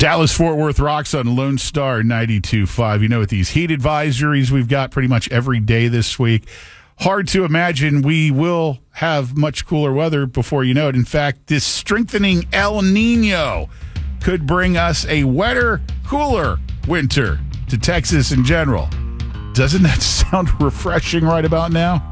Dallas-Fort Worth rocks on Lone Star 92.5. You know, with these heat advisories we've got pretty much every day this week, hard to imagine we will have much cooler weather before you know it. In fact, this strengthening El Nino could bring us a wetter, cooler winter to Texas in general. Doesn't that sound refreshing right about now?